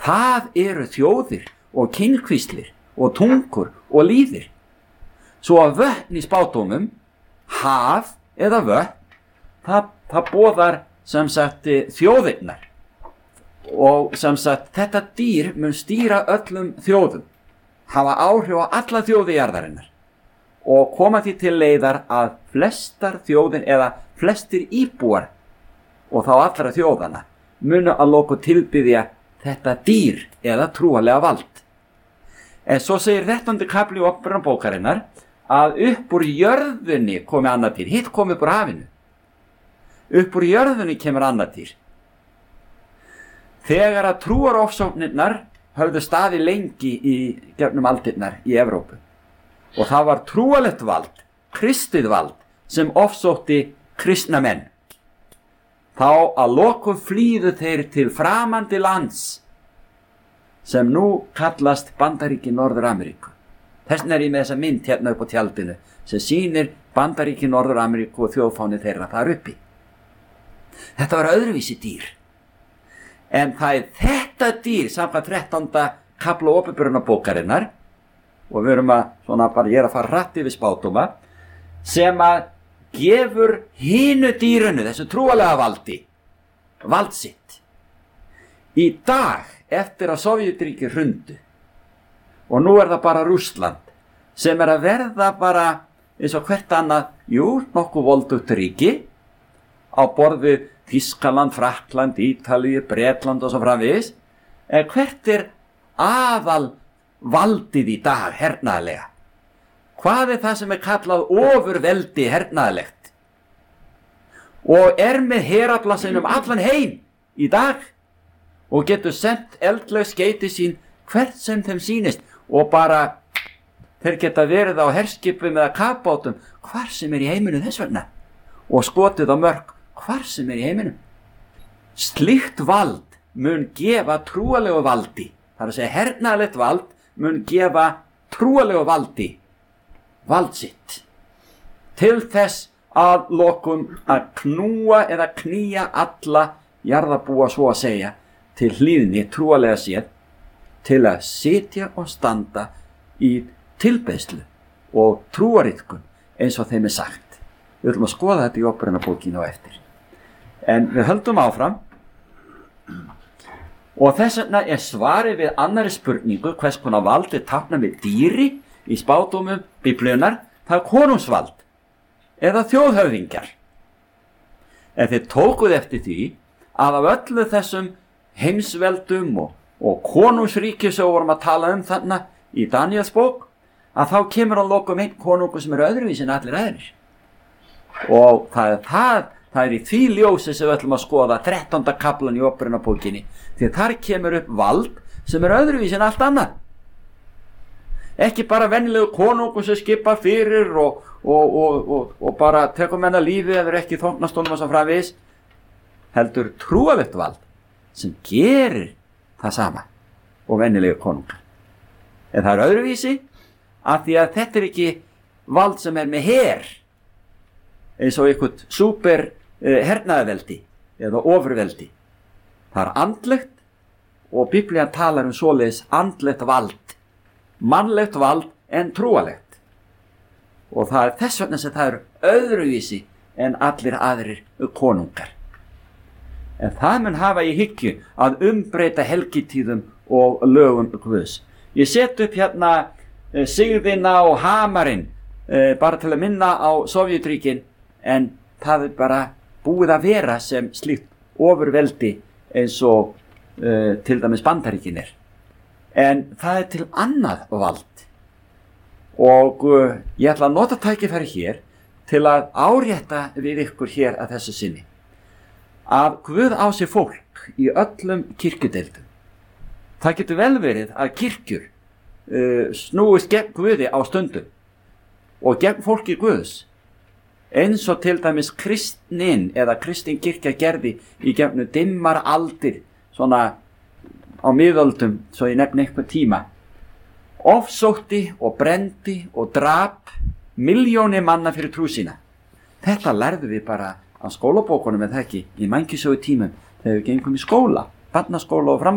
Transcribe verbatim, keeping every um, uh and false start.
Það eru þjóðir og kynkvíslir og tungur og lýðir. Svo að vötn í spádómum, haf eða vötn, það, það boðar sem sagt þjóðirnar. Og sem sagt þetta dýr mun stýra öllum þjóðum, hafa áhrif á alla þjóði jarðarinnar og koma því til leiðar að flestar þjóðin eða flestir íbúar og þá allra þjóðana munu að loku tilbiðja þetta dýr eða trúarlega vald. En svo segir þrettándi kafli Upprunabókarinnar að upp úr jörðunni komi annað dýr, hitt komi upp úr hafinu. Upp úr jörðunni kemur annað dýr. Þegar að trúarofsóknirnar höfðu staði lengi í gegnum aldirnar í Evrópu og það var trúarlegt vald, kristið vald sem ofsótti kristna menn. Þá að lokum flýðu þeir til framandi lands sem nú kallast Bandaríki Norður-Ameríku. Þess vegna er ég með þessa mynd hérna upp á tjaldinu sem sýnir Bandaríki Norður-Ameríku og þjóðfáni þeirra þar uppi. Þetta var öðruvísi dýr. En það er þetta dýr samkvæmt þrettánda kafla Upprunabókarinnar og við erum að, svona bara ég er að fara hratt yfir spádóma, sem að gefur hinu dýrunu, þessu trúarlega valdi, vald sitt. Í dag, eftir að Sovétríki hrundu, og nú er það bara Rússland, sem er að verða bara eins og hvert annað, jú, nokkuð voldugt ríki, á borð við Þýskaland, Frakkland, Ítalíu, Bretland og svo framvegis, en hvert er aðal valdið í dag hernaðarlega? Hvað er það sem er kallað ofurveldi hernaðarlegt? Og er með herafla sinn um allan heim í dag og getur sendt eldlaug skeyti sín hvert sem þeim sýnist og bara þeir geta verið á herskipum eða kafbátum hvar sem er í heiminum þess vegna og skotið á mörk hvar sem er í heiminum. Slíkt vald mun gefa trúarlegu valdi, það er að segja hernaðarlegt vald mun gefa trúarlegu valdi vald sitt til þess að lokum að knúa eða knýja alla jarðarbúa svo að segja til hlýðni trúarlega séð til að sitja og standa í tilbeiðslu og trúariðkun eins og þeim er sagt. Við ætlum að skoða þetta í Upprunabókinni á eftir. En við höldum áfram og þess vegna er svarið við annarri spurningu hvers konar vald er táknað með dýri í spádómum Biblíunnar, það er konungsvald eða þjóðhöfðingjar. En þeir tókuð eftir því að af öllu þessum heimsveldum og, og konungsríki sem vorum að tala um þarna í Daníels bók, að þá kemur að lokum einn konungur sem er öðruvísi en allir aðrir. Og það er það Það er í því ljósi sem við ætlum að skoða þrettánda kaflan í Upprunabókinni, því þar kemur upp vald sem er öðruvísi en allt annað. Ekki bara venjulegu konungur sem skipa fyrir og, og, og, og, og bara tekur menna lífi eða ekki þóknastólum og svo framvegis, heldur trúarlegt vald sem gerir það sama og venjulegu konungar. En það er öðruvísi af því að þetta er ekki vald sem er með her, eins og eitthvað súper eh, hernaðarveldi eða ofurveldi. Það er andlegt og Biblían talar um svoleiðis andlegt vald, mannlegt vald en trúarlegt. Og það er þess vegna sem það er öðruvísi en allir aðrir konungar. En það mun hafa í hyggju að umbreyta helgitíðum og lögum Guðs. Ég set upp hérna eh, sigðina og hamarinn eh, bara til að minna á Sovétríkin, en það er bara búið að vera sem slíkt ofurveldi eins og uh, til dæmis Bandaríkin er. En það er til annað vald. Og uh, ég ætla að nota tækifæri hér til að árétta við ykkur hér að þessu sinni. Að Guð á sér fólk í öllum kirkjudeildum. Það getur vel verið að kirkjur uh, snúist gegn Guði á stundum og gegn fólki Guðs. Eins og til dæmis kristnin eða kristin kirkja gerði í gegnum dimmar aldir, svona á miðöldum, svo ég nefni eitthvað tíma, ofsótti og brendi og drap milljónir manna fyrir trú sína. Þetta lærðu við bara á skólabókunum, en það ekki, í mængisögu tímum þegar við gengum í skóla, barnaskóla og fram